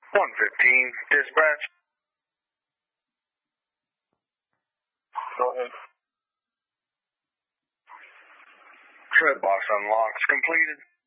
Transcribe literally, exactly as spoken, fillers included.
one fifteen, dispatch. Go ahead. Trip box unlocks completed.